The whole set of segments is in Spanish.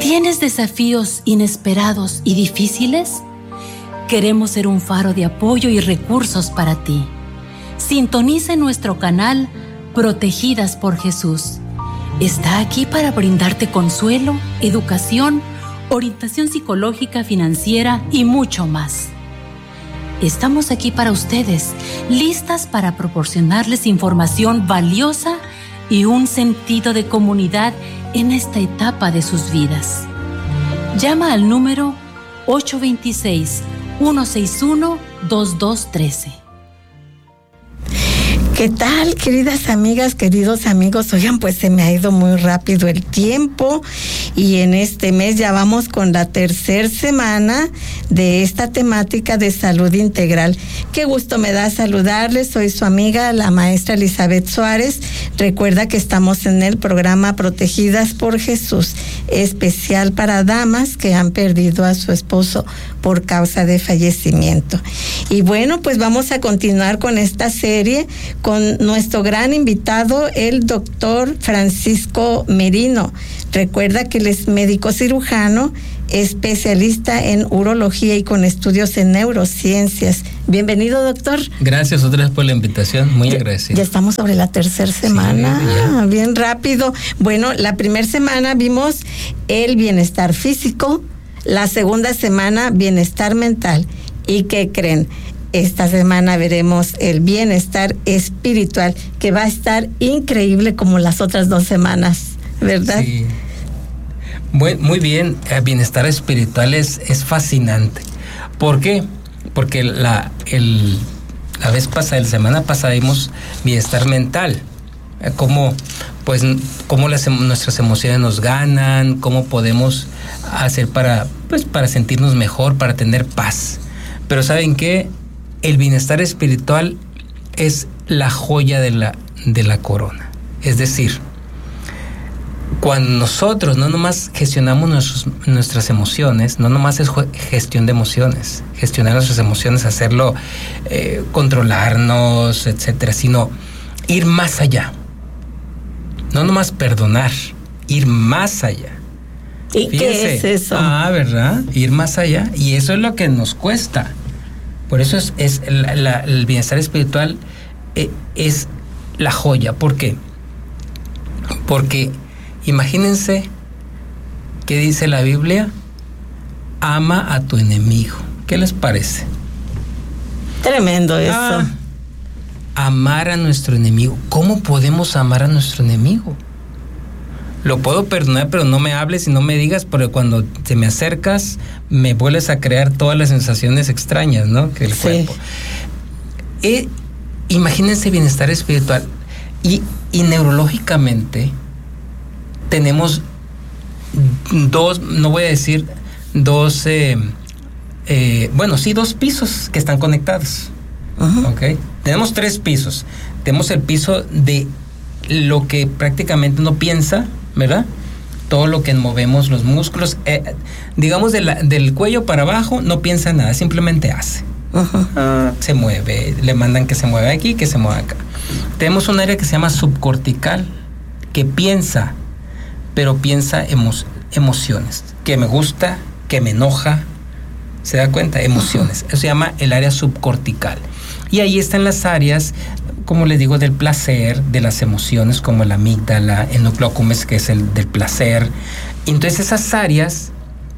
¿Tienes desafíos inesperados y difíciles? Queremos ser un faro de apoyo y recursos para ti. Sintoniza nuestro canal Protegidas por Jesús. Está aquí para brindarte consuelo, educación, orientación psicológica, financiera y mucho más. Estamos aquí para ustedes, listas para proporcionarles información valiosa y un sentido de comunidad en esta etapa de sus vidas. Llama al número 826-161-2213. ¿Qué tal, queridas amigas, queridos amigos? Oigan, pues se me ha ido muy rápido el tiempo y en este mes ya vamos con la tercera semana de esta temática de salud integral. Qué gusto me da saludarles. Soy su amiga, la maestra Elizabeth Suárez. Recuerda que estamos en el programa Protegidas por Jesús, especial para damas que han perdido a su esposo por causa de fallecimiento. Y bueno, pues vamos a continuar con esta serie con nuestro gran invitado, el doctor Francisco Merino. Recuerda que él es médico cirujano, especialista en urología y con estudios en neurociencias. Bienvenido, doctor. Gracias otra vez por la invitación, muy agradecido. Ya estamos sobre la tercera semana, sí, bien rápido. Bueno, la primera semana vimos el bienestar físico, la segunda semana bienestar mental. ¿Y qué creen? Esta semana veremos el bienestar espiritual, que va a estar increíble como las otras 2 semanas, ¿verdad? Sí. Muy bien, el bienestar espiritual es fascinante. ¿Por qué? Porque la semana pasada vimos bienestar mental. Cómo nuestras emociones nos ganan, cómo podemos hacer para sentirnos mejor, para tener paz. Pero ¿saben qué? El bienestar espiritual es la joya de la corona. Es decir, cuando nosotros no nomás gestionamos nuestras emociones, no nomás es gestión de emociones, gestionar nuestras emociones, hacerlo, controlarnos, etcétera, sino ir más allá. No nomás perdonar, ir más allá. ¿Y fíjense, qué es eso? ¿Verdad? Ir más allá. Y eso es lo que nos cuesta. Por eso el bienestar espiritual es la joya. ¿Por qué? Porque imagínense que dice la Biblia: ama a tu enemigo. ¿Qué les parece? Tremendo eso. Amar a nuestro enemigo. ¿Cómo podemos amar a nuestro enemigo? Lo puedo perdonar, pero no me hables y no me digas, porque cuando te me acercas me vuelves a crear todas las sensaciones extrañas, ¿no? Que el cuerpo. Imagínense bienestar espiritual. Y neurológicamente tenemos dos pisos que están conectados. Uh-huh. ¿Okay? Tenemos 3 pisos. Tenemos el piso de lo que prácticamente no piensa, ¿verdad? Todo lo que movemos, los músculos, digamos del cuello para abajo, no piensa nada, simplemente hace. Uh-huh. Se mueve, le mandan que se mueva aquí, que se mueva acá. Tenemos un área que se llama subcortical, que piensa, pero piensa emociones, que me gusta, que me enoja. ¿Se da cuenta? Emociones. Eso se llama el área subcortical. Y ahí están las áreas, como les digo, del placer, de las emociones, como la amígdala, el núcleo accumbens, que es el del placer. Entonces esas áreas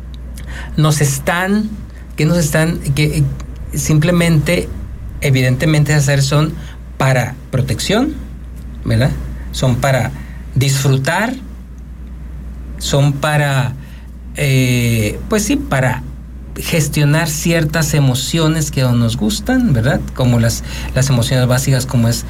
que simplemente, evidentemente esas áreas son para protección, ¿verdad? Son para disfrutar, son para, para gestionar ciertas emociones que nos gustan, ¿verdad? Como las emociones básicas, como es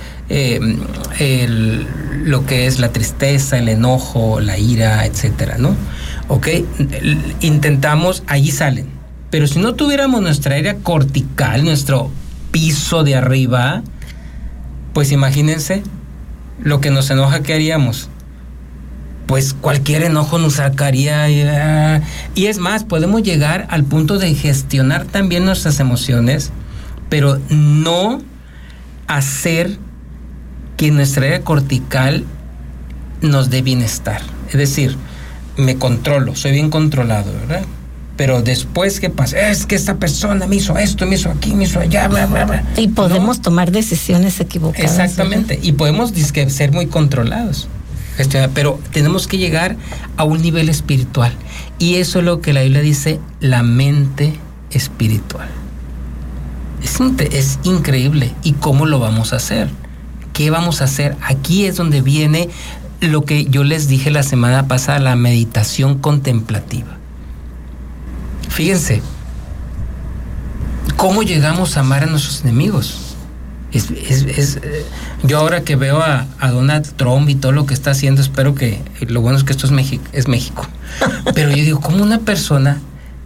lo que es la tristeza, el enojo, la ira, etcétera, ¿no? ¿Ok? Intentamos, allí salen. Pero si no tuviéramos nuestra área cortical, nuestro piso de arriba, pues imagínense lo que nos enoja, ¿qué haríamos? Pues cualquier enojo nos sacaría. Y es más, podemos llegar al punto de gestionar también nuestras emociones, pero no hacer que nuestra área cortical nos dé bienestar. Es decir, me controlo, soy bien controlado, ¿verdad? Pero después, ¿qué pasa? Es que esta persona me hizo esto, me hizo aquí, me hizo allá, bla, bla, bla. Y podemos tomar decisiones equivocadas. Exactamente, ¿verdad? Y podemos ser muy controlados. Pero tenemos que llegar a un nivel espiritual. Y eso es lo que la Biblia dice, la mente espiritual. Es increíble. ¿Y cómo lo vamos a hacer? ¿Qué vamos a hacer? Aquí es donde viene lo que yo les dije la semana pasada, la meditación contemplativa. Fíjense, ¿cómo llegamos a amar a nuestros enemigos? Yo ahora que veo a Donald Trump y todo lo que está haciendo, espero que, lo bueno es que esto es México, pero yo digo, ¿cómo una persona,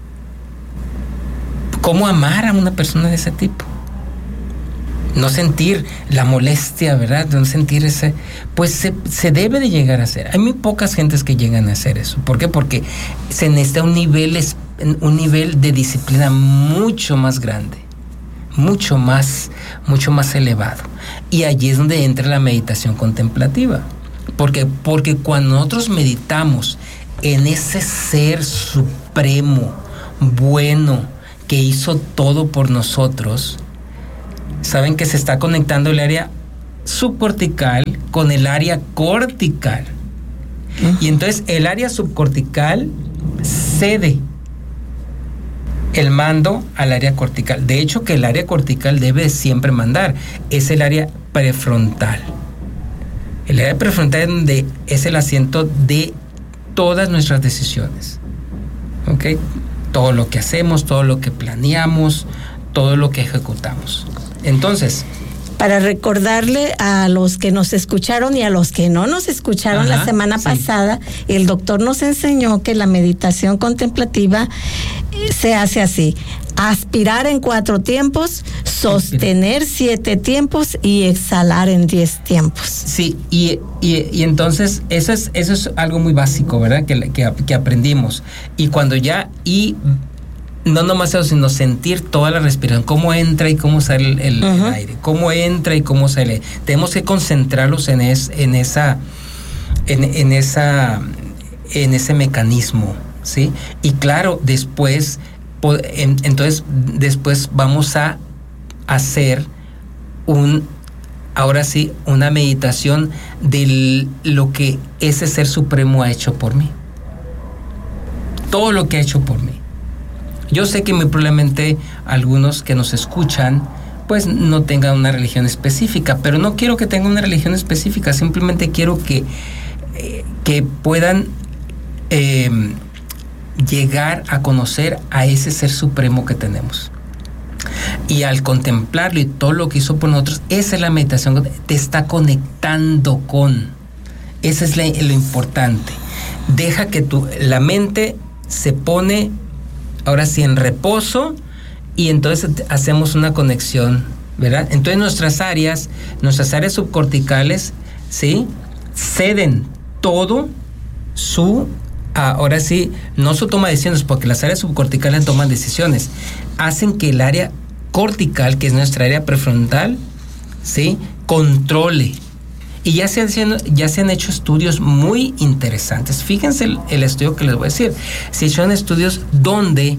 cómo amar a una persona de ese tipo? No sentir la molestia, ¿verdad? No sentir ese, pues se debe de llegar a hacer. Hay muy pocas gentes que llegan a hacer eso. ¿Por qué? Porque se necesita un nivel de disciplina mucho más grande, mucho más elevado. Y allí es donde entra la meditación contemplativa. Porque cuando nosotros meditamos en ese ser supremo, bueno, que hizo todo por nosotros, saben que se está conectando el área subcortical con el área cortical. Y entonces el área subcortical cede el mando al área cortical. De hecho, que el área cortical debe siempre mandar. Es el área prefrontal. El área prefrontal es donde es el asiento de todas nuestras decisiones. ¿Ok? Todo lo que hacemos, todo lo que planeamos, todo lo que ejecutamos. Entonces, para recordarle a los que nos escucharon y a los que no nos escucharon la semana pasada, el doctor nos enseñó que la meditación contemplativa se hace así: aspirar en 4 tiempos, sostener 7 tiempos y exhalar en 10 tiempos. Sí, y entonces eso es algo muy básico, ¿verdad? Que aprendimos. Y cuando ya, no nomás eso, sino sentir toda la respiración, cómo entra y cómo sale el aire, cómo entra y cómo sale. Tenemos que concentrarlos en ese mecanismo, ¿sí? Y claro, después vamos a hacer ahora sí, una meditación de lo que ese ser supremo ha hecho por mí. Todo lo que ha hecho por mí. Yo sé que muy probablemente algunos que nos escuchan pues no tengan una religión específica, pero no quiero que tengan una religión específica, simplemente quiero que puedan llegar a conocer a ese ser supremo que tenemos. Y al contemplarlo y todo lo que hizo por nosotros, esa es la meditación, te está conectando con. Eso es lo importante. Deja que la mente se pone ahora sí en reposo y entonces hacemos una conexión, ¿verdad? Entonces nuestras áreas subcorticales, ¿sí? Ceden todo ahora sí, no su toma de decisiones, porque las áreas subcorticales toman decisiones, hacen que el área cortical, que es nuestra área prefrontal, ¿sí? Controle. Y ya se han hecho estudios muy interesantes. Fíjense el estudio que les voy a decir. Se hicieron estudios donde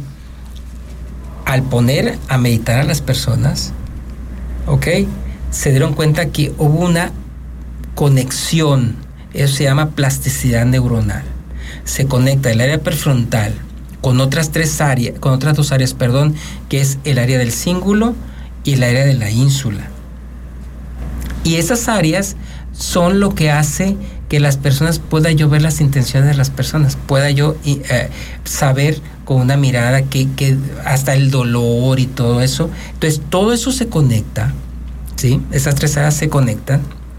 al poner a meditar a las personas, ¿ok? Se dieron cuenta que hubo una conexión. Eso se llama plasticidad neuronal. Se conecta el área prefrontal con otras 2 áreas, que es el área del cíngulo y el área de la ínsula. Y esas áreas son lo que hace que las personas, pueda yo ver las intenciones de las personas, pueda yo saber con una mirada que hasta el dolor y todo eso. Entonces todo eso se conecta, ¿sí? Esas 3 áreas se conectan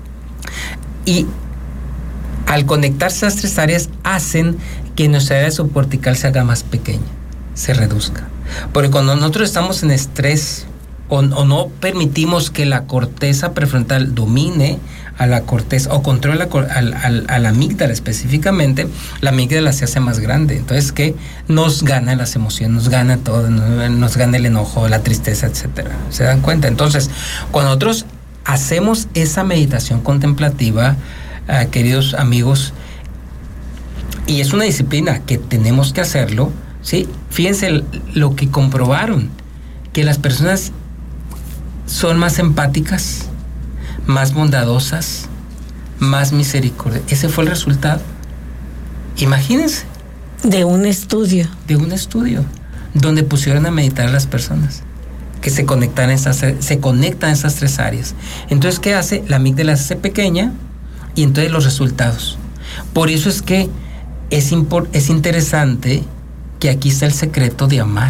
y al conectarse esas 3 áreas hacen que nuestra área subcortical se haga más pequeña, se reduzca. Porque cuando nosotros estamos en estrés o no permitimos que la corteza prefrontal domine a la corteza o controle a la amígdala específicamente, la amígdala se hace más grande. Entonces, ¿qué? Nos gana las emociones, nos gana todo, nos gana el enojo, la tristeza, etcétera. ¿Se dan cuenta? Entonces, cuando nosotros hacemos esa meditación contemplativa, queridos amigos, y es una disciplina que tenemos que hacerlo, ¿sí? Fíjense lo que comprobaron, que las personas son más empáticas, más bondadosas, más misericordiosas. Ese fue el resultado. Imagínense. De un estudio. Donde pusieron a meditar a las personas que se conectan esas tres áreas. Entonces, ¿qué hace? La amígdala se hace pequeña y entonces los resultados. Por eso es que es interesante que aquí está el secreto de amar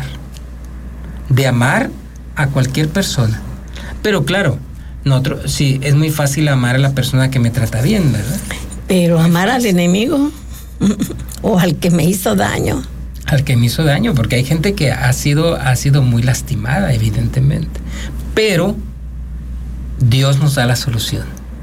a cualquier persona. Pero claro, sí, es muy fácil amar a la persona que me trata bien, ¿verdad? Pero amar al enemigo o al que me hizo daño. Al que me hizo daño, porque hay gente que ha sido muy lastimada, evidentemente. Pero Dios nos da la solución.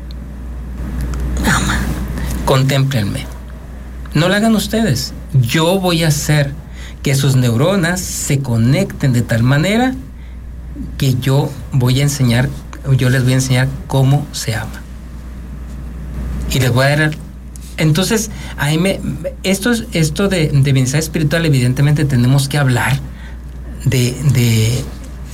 Ama. Contémplenme. No lo hagan ustedes. Yo voy a hacer que sus neuronas se conecten de tal manera que yo les voy a enseñar cómo se ama. Y les voy a dar. Entonces, esto de bienestar espiritual, evidentemente tenemos que hablar de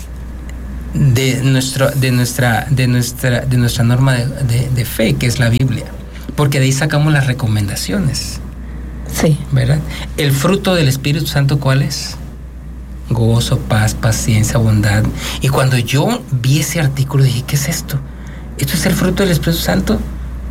nuestra norma de fe, que es la Biblia, porque de ahí sacamos las recomendaciones. Sí. ¿Verdad? El fruto del Espíritu Santo, ¿cuál es? Gozo, paz, paciencia, bondad. Y cuando yo vi ese artículo dije, ¿qué es esto? ¿Esto es el fruto del Espíritu Santo?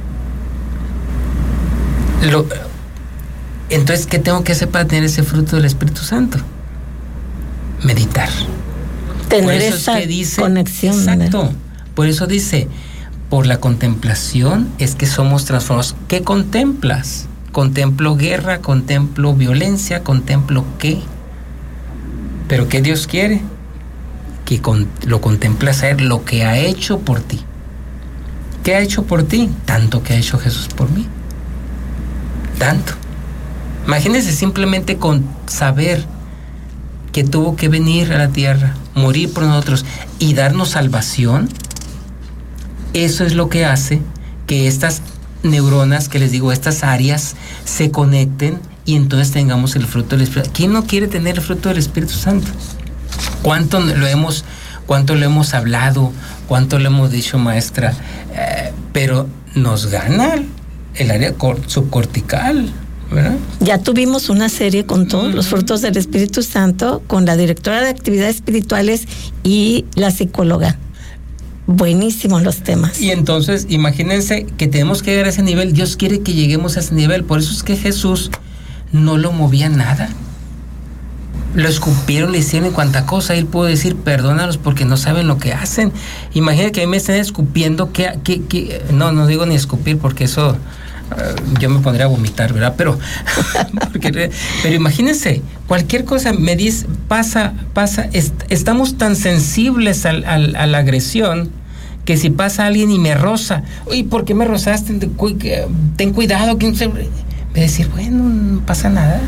Entonces, ¿qué tengo que hacer para tener ese fruto del Espíritu Santo? Meditar. Tener esa conexión. Exacto. ¿Verdad? Por eso dice, por la contemplación es que somos transformados. ¿Qué contemplas? Contemplo guerra, contemplo violencia, contemplo qué. Pero ¿qué Dios quiere? Que lo contemplas a Él, lo que ha hecho por ti. ¿Qué ha hecho por ti? Tanto que ha hecho Jesús por mí. Tanto. Imagínense simplemente con saber que tuvo que venir a la tierra, morir por nosotros y darnos salvación. Eso es lo que hace que estas neuronas, que les digo, estas áreas se conecten y entonces tengamos el fruto del Espíritu. ¿Quién no quiere tener el fruto del Espíritu Santo? ¿Cuánto lo hemos hablado? ¿Cuánto lo hemos dicho, maestra? Pero nos gana el área subcortical, ¿verdad? Ya tuvimos una serie con todos los frutos del Espíritu Santo, con la directora de actividades espirituales y la psicóloga. Buenísimos los temas. Y entonces, imagínense que tenemos que llegar a ese nivel. Dios quiere que lleguemos a ese nivel. Por eso es que Jesús no lo movía nada. Lo escupieron, le hicieron cuanta cosa. Él pudo decir, perdónalos porque no saben lo que hacen. Imagínense que a mí me estén escupiendo. No digo ni escupir porque eso yo me pondría a vomitar, ¿verdad? Pero imagínense, cualquier cosa me dice, pasa, estamos tan sensibles a la agresión que si pasa alguien y me roza, uy, ¿por qué me rozaste? Ten cuidado, que de decir, bueno, no pasa nada.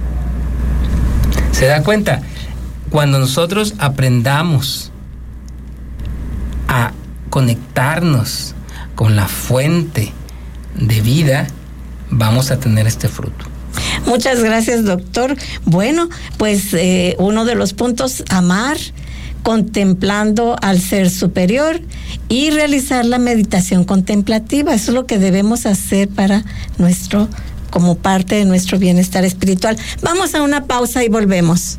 ¿Se da cuenta? Cuando nosotros aprendamos a conectarnos con la fuente de vida, vamos a tener este fruto. Muchas gracias, doctor. Bueno, pues uno de los puntos, amar, contemplando al ser superior y realizar la meditación contemplativa. Eso es lo que debemos hacer para como parte de nuestro bienestar espiritual. Vamos a una pausa y volvemos.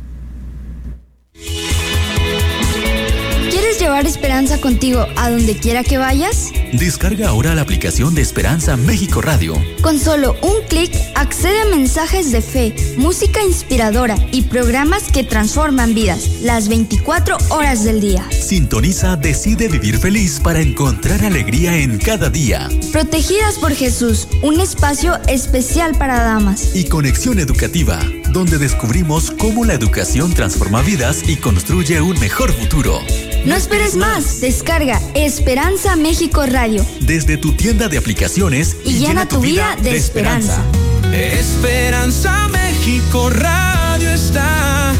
¿Quieres llevar esperanza contigo a donde quiera que vayas? Descarga ahora la aplicación de Esperanza México Radio. Con solo un clic, accede a mensajes de fe, música inspiradora y programas que transforman vidas las 24 horas del día. Sintoniza Decide Vivir Feliz para encontrar alegría en cada día. Protegidas por Jesús, un espacio especial para damas. Y Conexión Educativa, donde descubrimos cómo la educación transforma vidas y construye un mejor futuro. No esperes más, descarga Esperanza México Radio desde tu tienda de aplicaciones y llena tu vida de esperanza. Esperanza México Radio está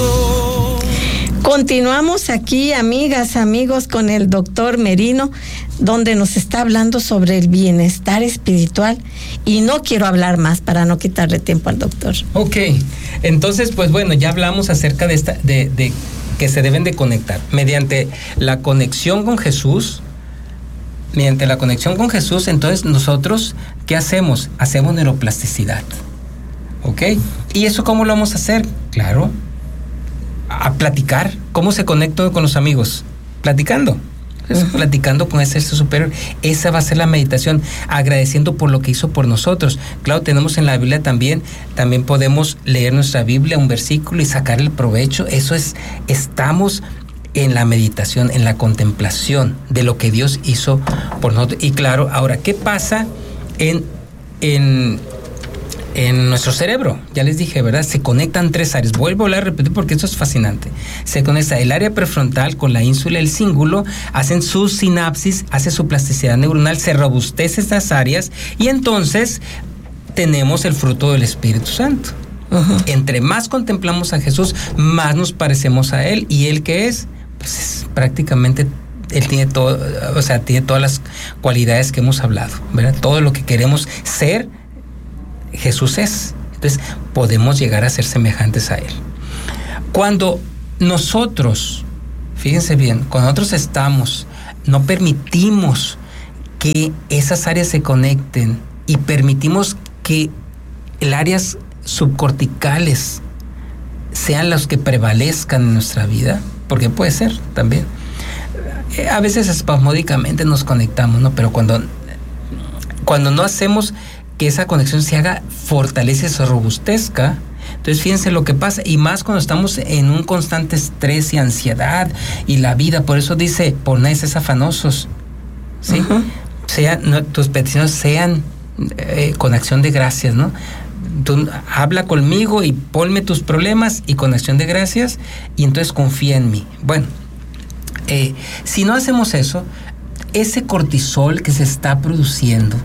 contigo. Continuamos aquí, amigas, amigos, con el doctor Merino donde nos está hablando sobre el bienestar espiritual, y no quiero hablar más para no quitarle tiempo al doctor. Ok, entonces pues bueno, ya hablamos acerca de que se deben de conectar mediante la conexión con Jesús. Mediante la conexión con Jesús, entonces nosotros, ¿qué hacemos? Hacemos neuroplasticidad. ¿Ok? ¿Y eso cómo lo vamos a hacer? Claro, a platicar. ¿Cómo se conecta con los amigos? Platicando. Platicando con ese ser superior. Esa va a ser la meditación, agradeciendo por lo que hizo por nosotros. Claro, tenemos en la Biblia también podemos leer nuestra Biblia, un versículo, y sacar el provecho. Eso es, estamos en la meditación, en la contemplación de lo que Dios hizo por nosotros. Y claro, ahora, ¿qué pasa en nuestro cerebro? Ya les dije, ¿verdad? Se conectan 3 áreas. Vuelvo a repetir porque esto es fascinante. Se conecta el área prefrontal con la ínsula y el cíngulo, hacen su sinapsis, hace su plasticidad neuronal, se robustece estas áreas, y entonces tenemos el fruto del Espíritu Santo. Uh-huh. Entre más contemplamos a Jesús, más nos parecemos a Él. ¿Y Él qué es? Pues es prácticamente... Él tiene todo, o sea, tiene todas las cualidades que hemos hablado, ¿verdad? Todo lo que queremos ser, Jesús es. Entonces podemos llegar a ser semejantes a Él. Cuando nosotros, fíjense bien, cuando nosotros no permitimos que esas áreas se conecten y permitimos que las áreas subcorticales sean las que prevalezcan en nuestra vida, porque puede ser también. A veces espasmódicamente nos conectamos, ¿no? Pero cuando no hacemos que esa conexión se haga, fortalece, se robustezca, entonces fíjense lo que pasa, y más cuando estamos en un constante estrés y ansiedad, y la vida, por eso dice, por nadie seas afanosos, ¿sí? Uh-huh. Tus peticiones sean con acción de gracias, ¿no? Tú habla conmigo y ponme tus problemas, y con acción de gracias, y entonces confía en mí. Bueno, si no hacemos eso, ese cortisol que se está produciendo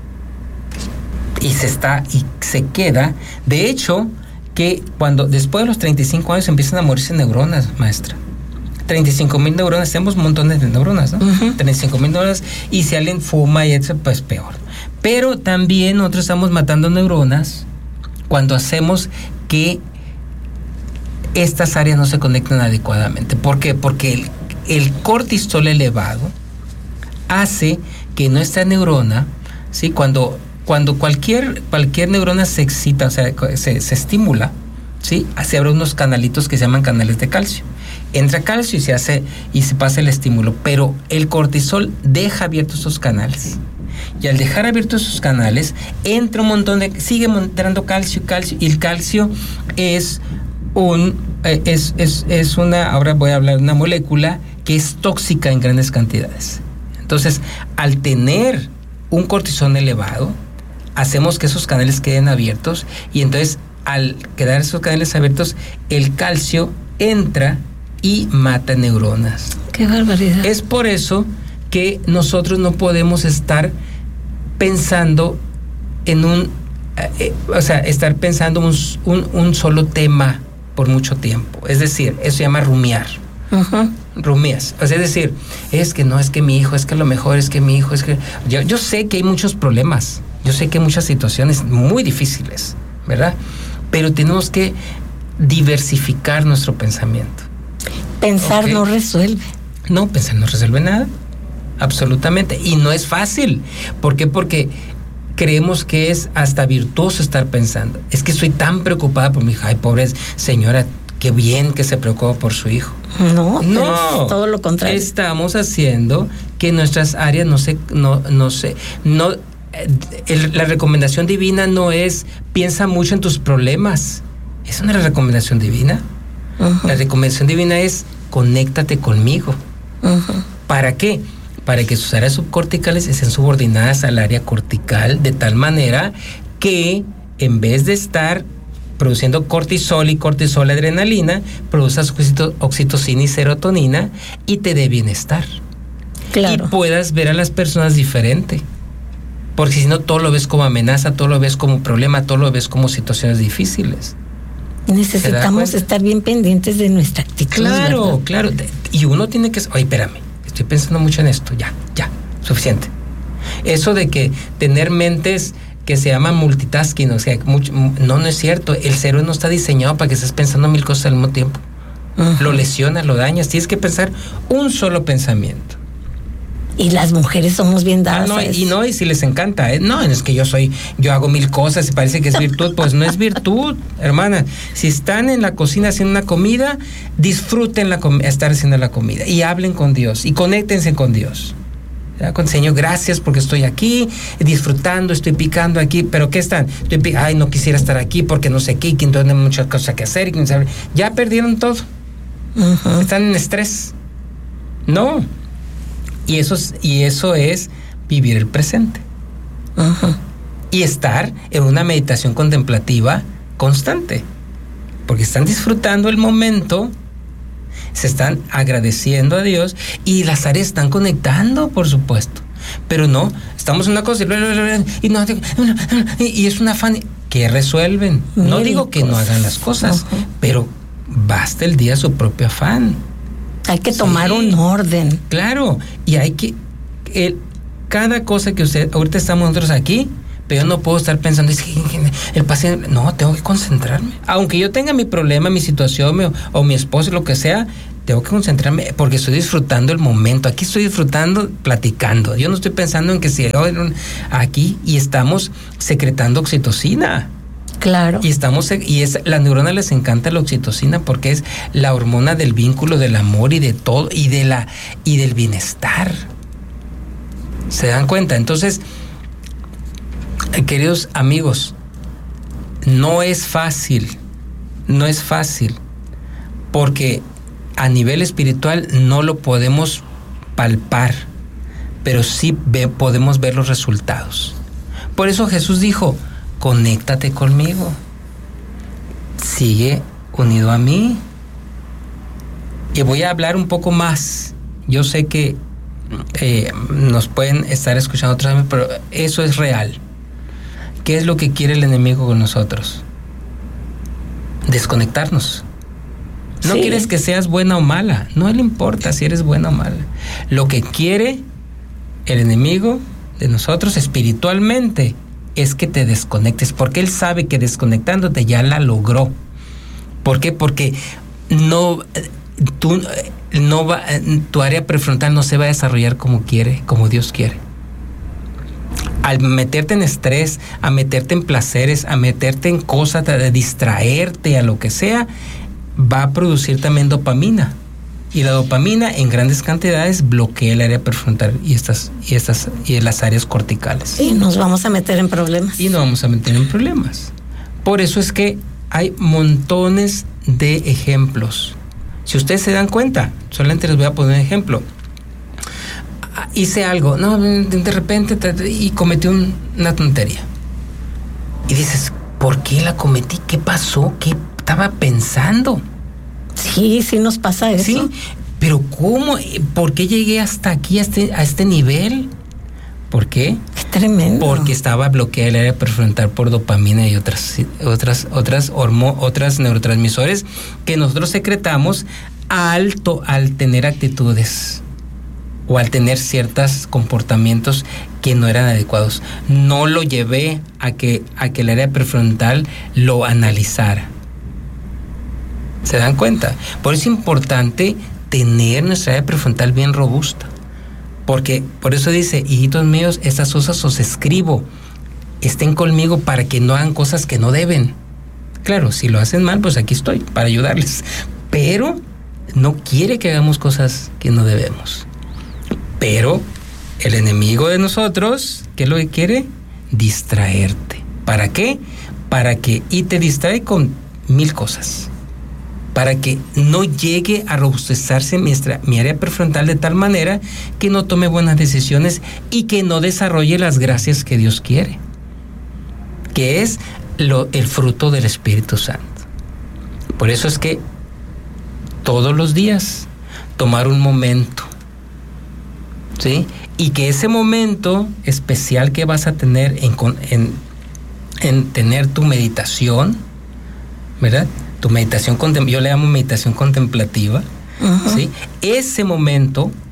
y se queda, de hecho, que cuando después de los 35 años empiezan a morirse neuronas, maestra. 35,000 neuronas, tenemos montones de neuronas, ¿no? Uh-huh. 35,000 neuronas, y si alguien fuma y eso, pues peor. Pero también nosotros estamos matando neuronas cuando hacemos que estas áreas no se conecten adecuadamente. ¿Por qué? Porque el cortisol elevado hace que nuestra neurona, ¿sí? Cuando cualquier neurona se excita, o sea, se estimula, ¿sí? Se abren unos canalitos que se llaman canales de calcio. Entra calcio y se pasa el estímulo, pero el cortisol deja abiertos esos canales. Y al dejar abiertos esos canales, entra un montón sigue entrando calcio, y el calcio es ahora voy a hablar de una molécula que es tóxica en grandes cantidades. Entonces, al tener un cortisol elevado, hacemos que esos canales queden abiertos, y entonces al quedar esos canales abiertos, el calcio entra y mata neuronas. ¡Qué barbaridad! Es por eso que nosotros no podemos estar pensando en estar pensando un solo tema por mucho tiempo. Es decir, eso se llama rumiar. Uh-huh. Rumías. O sea, es decir, es que mi hijo, es que lo mejor es que mi hijo, es que... Yo sé que hay muchos problemas, yo sé que hay muchas situaciones muy difíciles, ¿verdad? Pero tenemos que diversificar nuestro pensamiento. Pensar no resuelve. No, pensar no resuelve nada. Absolutamente. Y no es fácil. ¿Por qué? Porque creemos que es hasta virtuoso estar pensando. Es que estoy tan preocupada por mi hija. Ay, pobre señora, qué bien que se preocupa por su hijo. No, es todo lo contrario. Estamos haciendo que nuestras áreas la recomendación divina no es piensa mucho en tus problemas. ¿Es una recomendación divina? Uh-huh. La recomendación divina es conéctate conmigo. Uh-huh. ¿Para qué? Para que sus áreas subcorticales estén subordinadas al área cortical, de tal manera que en vez de estar produciendo cortisol y adrenalina, produzcas oxitocina y serotonina y te dé bienestar. Claro. Y puedas ver a las personas diferente. Porque si no, todo lo ves como amenaza, todo lo ves como problema, todo lo ves como situaciones difíciles. Necesitamos estar bien pendientes de nuestra actitud. Claro, ¿verdad? Claro. Y uno tiene que... Oye, espérame, estoy pensando mucho en esto. Ya. suficiente. Eso de que tener mentes que se llaman multitasking, o sea, no es cierto. El cerebro no está diseñado para que estés pensando 1000 cosas al mismo tiempo. Lo lesionas, lo dañas. Tienes que pensar un solo pensamiento. Y las mujeres somos bien dadas a eso. Y si les encanta, no, es que yo hago 1000 cosas y parece que es virtud. Pues no es virtud, hermana. Si están en la cocina haciendo una comida, disfruten estar haciendo la comida y hablen con Dios y conéctense con Dios. Con Señor, gracias porque estoy aquí disfrutando, estoy picando aquí, pero ¿qué están? Ay, no quisiera estar aquí porque no sé qué, que no hay muchas cosas que hacer. Ya perdieron todo. Están en estrés. No. Y eso es vivir el presente. Y estar en una meditación contemplativa constante. Porque están disfrutando el momento, se están agradeciendo a Dios y las áreas están conectando, por supuesto. Pero no, estamos en una cosa y es un afán que resuelven. No digo que no hagan las cosas, pero basta el día su propio afán. Hay que tomar un orden. Claro, y hay que... cada cosa que ahorita estamos nosotros aquí, pero yo no puedo estar pensando, es que el paciente... No, tengo que concentrarme. Aunque yo tenga mi problema, mi situación, o mi esposo, lo que sea, tengo que concentrarme porque estoy disfrutando el momento. Aquí estoy disfrutando, platicando. Yo no estoy pensando en que si... Aquí, y estamos secretando oxitocina. Claro. Y las neuronas les encanta la oxitocina porque es la hormona del vínculo, del amor y de todo, y del bienestar. ¿Se dan cuenta? Entonces, queridos amigos, no es fácil, porque a nivel espiritual no lo podemos palpar, pero sí podemos ver los resultados. Por eso Jesús dijo, conéctate conmigo, sigue unido a mí. Y voy a hablar un poco más. Yo sé que nos pueden estar escuchando otra vez, pero eso es real. ¿Qué es lo que quiere el enemigo con nosotros? Desconectarnos. No quieres que seas buena o mala, no le importa si eres buena o mala. Lo que quiere el enemigo de nosotros espiritualmente es que te desconectes, porque él sabe que desconectándote ya la logró. ¿Por qué? Porque tu área prefrontal no se va a desarrollar como Dios quiere. Al meterte en estrés, a meterte en placeres, a meterte en cosas, a distraerte, a lo que sea, va a producir también dopamina. Y la dopamina en grandes cantidades bloquea el área prefrontal y las áreas corticales. Y nos vamos a meter en problemas. Por eso es que hay montones de ejemplos. Si ustedes se dan cuenta, solamente les voy a poner un ejemplo. Hice algo, de repente y cometí una tontería. Y dices, ¿por qué la cometí? ¿Qué pasó? ¿Qué estaba pensando? Sí nos pasa eso. Sí, pero ¿cómo? ¿Por qué llegué hasta aquí, a este nivel? ¿Por qué? Es tremendo. Porque estaba bloqueada el área prefrontal por dopamina y otras neurotransmisores que nosotros secretamos al tener actitudes o al tener ciertos comportamientos que no eran adecuados. No lo llevé a que el área prefrontal lo analizara. ¿Se dan cuenta? Por eso es importante tener nuestra área prefrontal bien robusta. Porque por eso dice, hijitos míos, estas cosas os escribo, estén conmigo para que no hagan cosas que no deben. Claro, si lo hacen mal, pues aquí estoy para ayudarles. Pero no quiere que hagamos cosas que no debemos. Pero el enemigo de nosotros, ¿qué es lo que quiere? Distraerte. ¿Para qué? Y te distrae con 1000 cosas. Para que no llegue a robustecerse mi área prefrontal de tal manera que no tome buenas decisiones y que no desarrolle las gracias que Dios quiere, que es el fruto del Espíritu Santo. Por eso es que todos los días tomar un momento, ¿sí? Y que ese momento especial que vas a tener en tener tu meditación, ¿verdad? Tu meditación, yo le llamo meditación contemplativa, ¿sí? Ese momento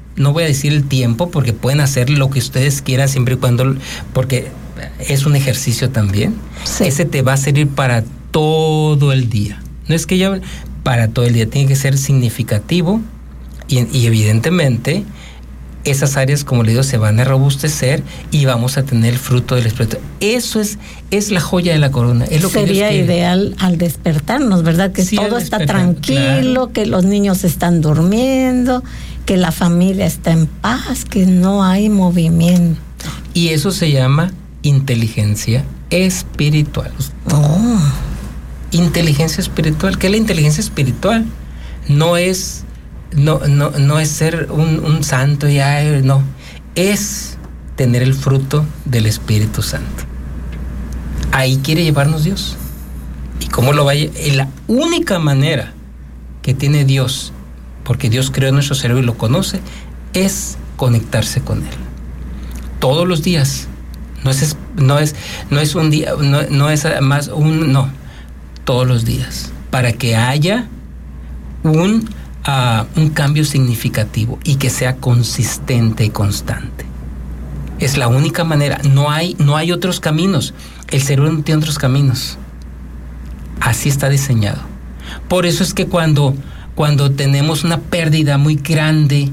no voy a decir el tiempo, porque pueden hacer lo que ustedes quieran siempre y cuando, porque es un ejercicio también. Sí. Ese te va a servir para todo el día. No es que ya para todo el día, tiene que ser significativo y evidentemente esas áreas, como le digo, se van a robustecer y vamos a tener el fruto del Espíritu. Eso es la joya de la corona. Es lo sería que ideal al despertarnos, ¿verdad? Que sí, todo está tranquilo, claro. Que los niños están durmiendo, que la familia está en paz, que no hay movimiento. Y eso se llama inteligencia espiritual. Oh. Inteligencia espiritual. ¿Qué es la inteligencia espiritual? No es ser un santo, no. Es tener el fruto del Espíritu Santo. Ahí quiere llevarnos Dios. ¿Y cómo lo va a llevar? La única manera que tiene Dios, porque Dios creó nuestro cerebro y lo conoce, es conectarse con Él. Todos los días. No es un día, no es más no. Todos los días. Para que haya un cambio significativo y que sea consistente y constante. Es la única manera. No hay otros caminos. El cerebro no tiene otros caminos. Así está diseñado. Por eso es que cuando tenemos una pérdida muy grande,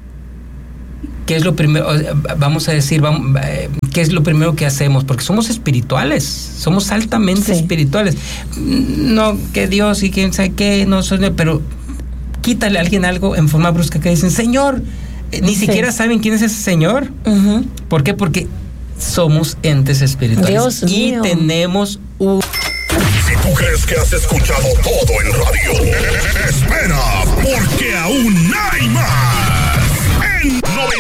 ¿qué es lo primero? Vamos a decir, ¿qué es lo primero que hacemos? Porque somos espirituales, somos altamente espirituales. No, que Dios y quién sabe qué, no soy, pero quítale a alguien algo en forma brusca que dicen, Señor, ni siquiera saben quién es ese Señor. Uh-huh. ¿Por qué? Porque somos entes espirituales. Dios mío. Tenemos un... Si tú crees que has escuchado todo en radio, espera, porque aún hay más. En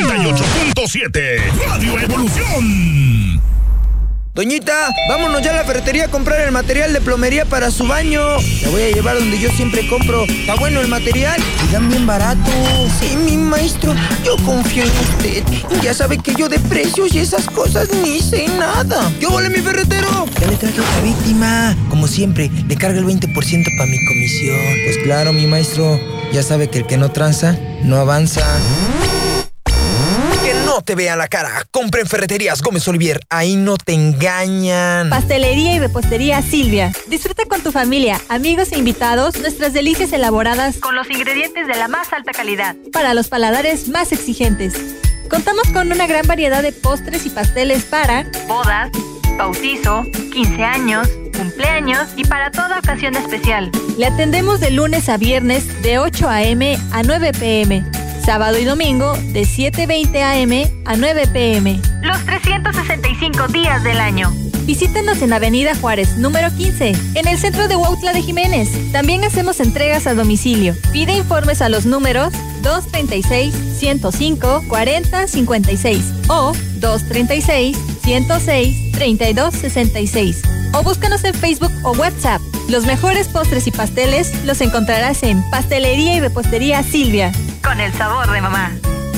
98.7 Radio Evolución. Doñita, vámonos ya a la ferretería a comprar el material de plomería para su baño. La voy a llevar donde yo siempre compro. Está bueno el material y dan bien barato. Sí, mi maestro, yo confío en usted. Ya sabe que yo de precios y esas cosas ni sé nada. ¡Yo volé mi ferretero! Ya le traje otra víctima. Como siempre, le carga el 20% para mi comisión. Pues claro, mi maestro, ya sabe que el que no tranza, no avanza. No te vean la cara. Compren Ferreterías Gómez Olivier. Ahí no te engañan. Pastelería y repostería Silvia. Disfruta con tu familia, amigos e invitados nuestras delicias elaboradas con los ingredientes de la más alta calidad para los paladares más exigentes. Contamos con una gran variedad de postres y pasteles para bodas, bautizo, 15 años, cumpleaños y para toda ocasión especial. Le atendemos de lunes a viernes de 8 a.m. a 9 p.m. Sábado y domingo de 7:20 a.m. a 9 p.m. Los 365 días del año. Visítanos en Avenida Juárez, número 15, en el centro de Huautla de Jiménez. También hacemos entregas a domicilio. Pide informes a los números 236-105-4056 o 236-106-3266. O búscanos en Facebook o WhatsApp. Los mejores postres y pasteles los encontrarás en Pastelería y Repostería Silvia, con el sabor de mamá.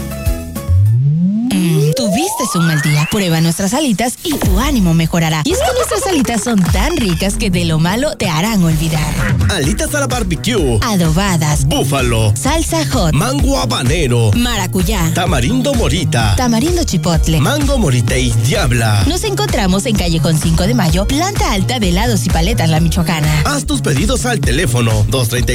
Tuviste un mal día. Prueba nuestras alitas y tu ánimo mejorará. Y es que nuestras alitas son tan ricas que de lo malo te harán olvidar. Alitas a la barbecue, adobadas, búfalo, salsa hot, mango habanero, maracuyá, tamarindo morita, tamarindo chipotle, mango morita y diabla. Nos encontramos en Callejón 5 de Mayo, planta alta de helados y paletas La Michoacana. Haz tus pedidos al teléfono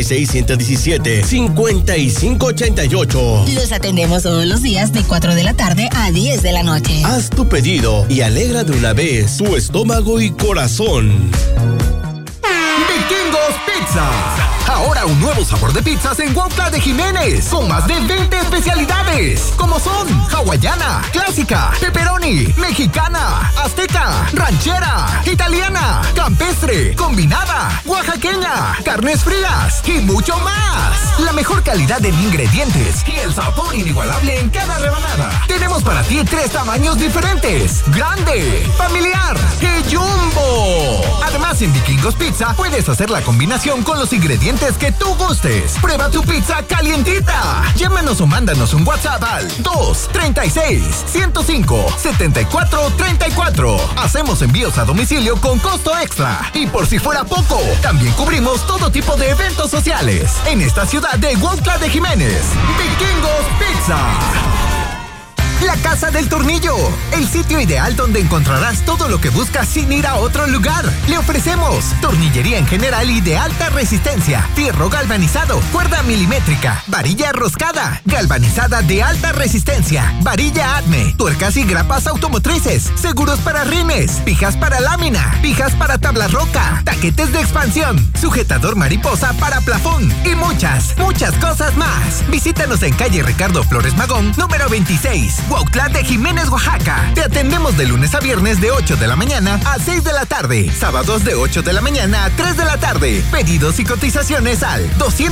236-117-5588. Los atendemos todos los días de 4 de la tarde a 10 de la noche. Haz tu pedido y alegra de una vez tu estómago y corazón. Vikingos Pizza. Ahora un nuevo sabor de pizzas en Huautla de Jiménez, con más de 20 especialidades, como son hawaiana, clásica, pepperoni, mexicana, azteca, ranchera, italiana, campestre, combinada, oaxaqueña, carnes frías y mucho más. La mejor calidad en ingredientes y el sabor inigualable en cada rebanada. Tenemos para ti 3 tamaños diferentes: grande, familiar y jumbo. Además, en Vikingos Pizza puedes hacer la combinación con los ingredientes que tú gustes. Prueba tu pizza calientita. Llámanos o mándanos un WhatsApp al 236-105-7434. Hacemos envíos a domicilio con costo extra. Y por si fuera poco, También cubrimos todo tipo de eventos sociales. En esta ciudad de Huautla de Jiménez, Vikingos Pizza. La Casa del Tornillo, el sitio ideal donde encontrarás todo lo que buscas sin ir a otro lugar. Le ofrecemos tornillería en general y de alta resistencia, fierro galvanizado, cuerda milimétrica, varilla roscada, galvanizada de alta resistencia, varilla ADME, tuercas y grapas automotrices, seguros para rines, pijas para lámina, pijas para tabla roca, taquetes de expansión, sujetador mariposa para plafón y muchas cosas más. Visítanos en calle Ricardo Flores Magón, número 26. Huautla de Jiménez, Oaxaca. Te atendemos de lunes a viernes de 8 de la mañana a 6 de la tarde. Sábados de 8 de la mañana a 3 de la tarde. Pedidos y cotizaciones al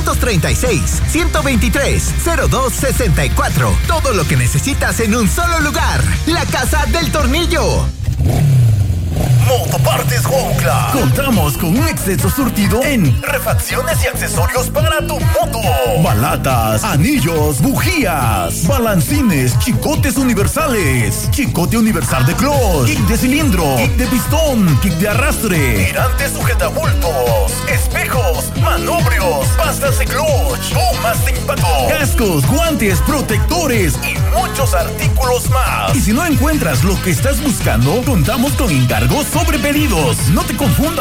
236-123-0264. Todo lo que necesitas en un solo lugar. La Casa del Tornillo. Motopartes Huautla. Contamos con un extenso surtido en refacciones y accesorios para tu moto. balatas, anillos, bujías, balancines, chicotes universales, chicote universal de clutch, kick de cilindro, kick de pistón, kick de arrastre, Tirantes sujetabultos, espejos, manubrios, pastas de clutch, gomas de impacto, cascos, guantes, protectores y muchos artículos más. Y si no encuentras lo que estás buscando, contamos con encargos sobre pedidos. No te confundas.